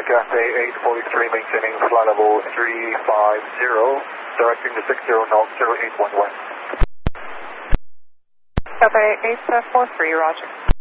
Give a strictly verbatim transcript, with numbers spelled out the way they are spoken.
Cathay eight forty-three, maintaining flight level three five zero, directing to six zero knots, zero eight one west. Cathay eight forty-three, roger.